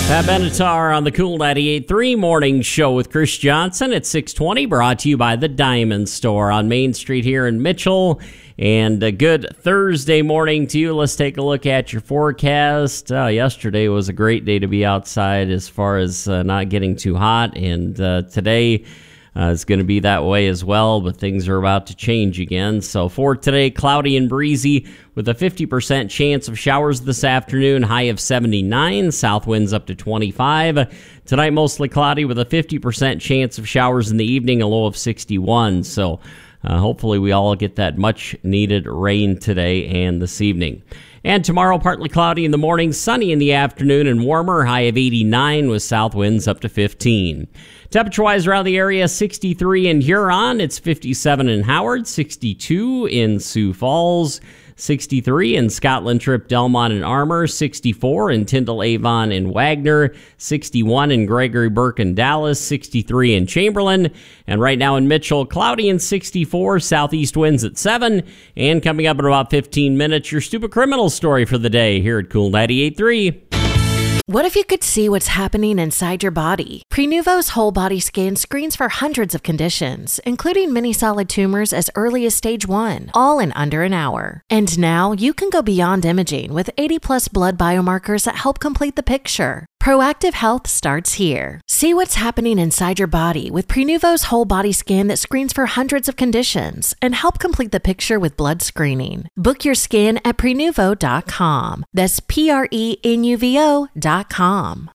Pat Benatar on the Cool 98.3 Morning Show with Chris Johnson at 6:20, brought to you by the Diamond Store on Main Street here in Mitchell. And a good Thursday morning to you. Let's take a look at your forecast. Yesterday was a great day to be outside as far as not getting too hot, and today it's going to be that way as well, but things are about to change again. So for today, cloudy and breezy with a 50% chance of showers this afternoon, high of 79, south winds up to 25. Tonight, mostly cloudy with a 50% chance of showers in the evening, a low of 61. So hopefully we all get that much needed rain today and this evening. And tomorrow, partly cloudy in the morning, sunny in the afternoon, and warmer, high of 89 with south winds up to 15. Temperature-wise around the area, 63 in Huron, it's 57 in Howard, 62 in Sioux Falls, 63 in Scotland Trip, Delmont, and Armour, 64 in Tyndall, Avon, and Wagner, 61 in Gregory, Burke, and Dallas, 63 in Chamberlain, and right now in Mitchell, cloudy and 64, southeast winds at 7, and coming up in about 15 minutes, your stupid criminal story for the day here at Cool 98.3. What if you could see what's happening inside your body? Prenuvo's whole body scan screens for hundreds of conditions, including many solid tumors as early as stage 1, all in under an hour. And now you can go beyond imaging with 80+ blood biomarkers that help complete the picture. Proactive health starts here. See what's happening inside your body with Prenuvo's whole body scan that screens for hundreds of conditions and help complete the picture with blood screening. Book your scan at Prenuvo.com. That's Prenuvo.com.